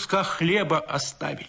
куска хлеба оставили.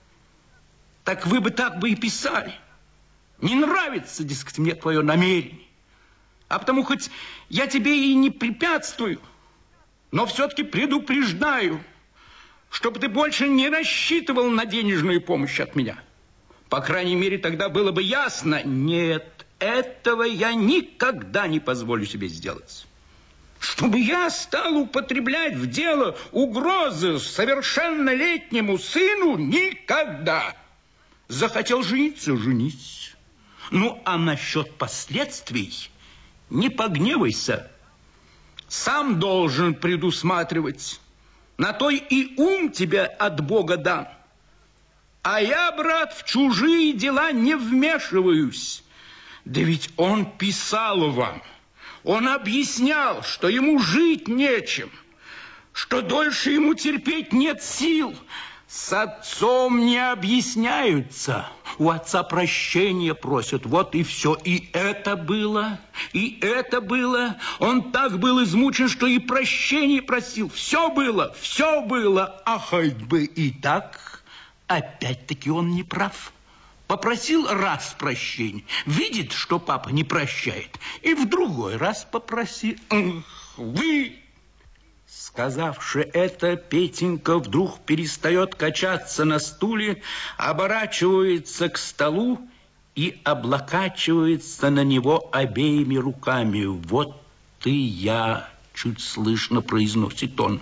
Так вы бы так бы и писали. Не нравится, дескать, мне твое намерение. А потому хоть я тебе и не препятствую, но все-таки предупреждаю, чтобы ты больше не рассчитывал на денежную помощь от меня. По крайней мере, тогда было бы ясно. Нет, этого я никогда не позволю себе сделать. Чтобы я стал употреблять в дело угрозы совершеннолетнему сыну, никогда. Захотел жениться — женись. Ну, а насчет последствий не погневайся. Сам должен предусматривать. На то и ум тебе от Бога дан. А я, брат, в чужие дела не вмешиваюсь. Да ведь он писал вам. Он объяснял, что ему жить нечем, что дольше ему терпеть нет сил. С отцом не объясняются. У отца прощения просят. Вот и все. И это было, и это было. Он так был измучен, что и прощения просил. Все было, все было. А хоть бы и так, опять-таки он не прав. Попросил раз прощения, видит, что папа не прощает, и в другой раз попроси. Вы... Сказавши это, Петенька вдруг перестает качаться на стуле, оборачивается к столу и облокачивается на него обеими руками. Вот и я, чуть слышно произносит он.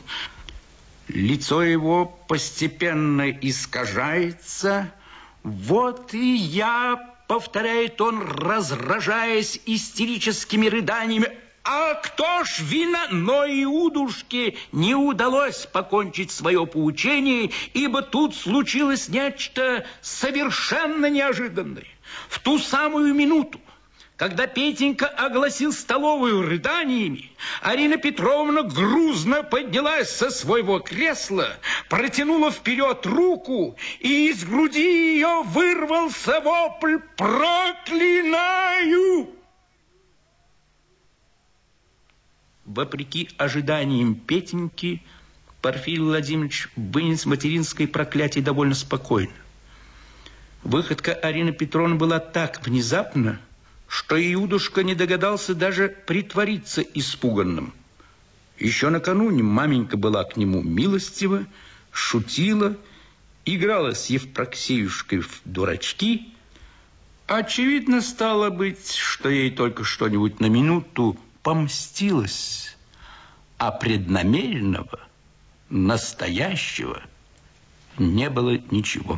Лицо его постепенно искажается. Вот и я, повторяет он, разражаясь истерическими рыданиями. А кто ж вина? Но Иудушке не удалось покончить свое поучение, ибо тут случилось нечто совершенно неожиданное. В ту самую минуту, когда Петенька огласил столовую рыданиями, Арина Петровна грузно поднялась со своего кресла, протянула вперед руку, и из груди ее вырвался вопль «Проклинаю!». Вопреки ожиданиям Петеньки, Порфирий Владимирович вынес материнское проклятие довольно спокойно. Выходка Арины Петровны была так внезапна, что Иудушка не догадался даже притвориться испуганным. Еще накануне маменька была к нему милостива, шутила, играла с Евпроксеюшкой в дурачки. Очевидно стало быть, что ей только что-нибудь на минуту помстилась, а преднамеренного, настоящего не было ничего.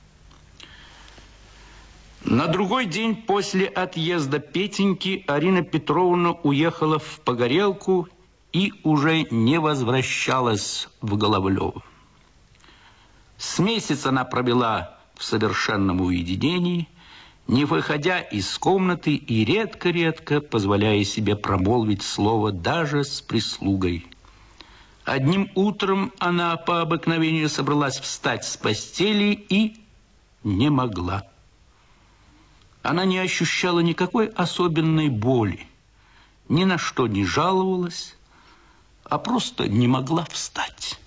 На другой день после отъезда Петеньки Арина Петровна уехала в Погорелку и уже не возвращалась в Головлёво. С месяц она провела в совершенном уединении, не выходя из комнаты и редко-редко позволяя себе промолвить слово даже с прислугой. Одним утром она по обыкновению собралась встать с постели и не могла. Она не ощущала никакой особенной боли, ни на что не жаловалась, а просто не могла встать.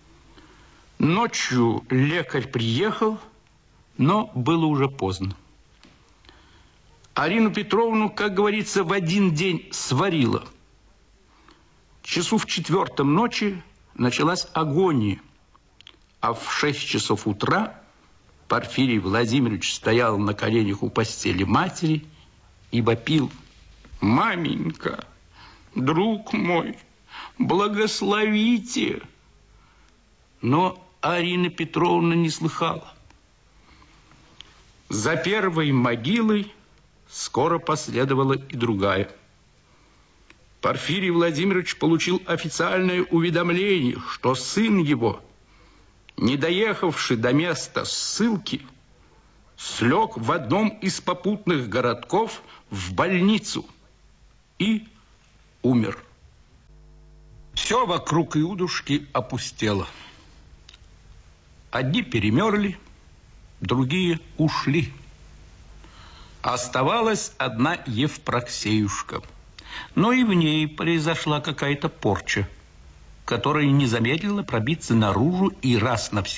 Ночью лекарь приехал, но было уже поздно. Арину Петровну, как говорится, в один день сварила. Часу в 4 ночи началась агония, а в 6 часов утра Порфирий Владимирович стоял на коленях у постели матери и вопил: «Маменька, друг мой, благословите!» Но Арина Петровна не слыхала. За первой могилой скоро последовала и другая. Порфирий Владимирович получил официальное уведомление, что сын его, не доехавший до места ссылки, слег в одном из попутных городков в больницу и умер. Все вокруг Иудушки опустело. Одни перемерли, другие ушли. Оставалась одна Евпроксеюшка, но и в ней произошла какая-то порча, которая не замедлила пробиться наружу и раз навсегда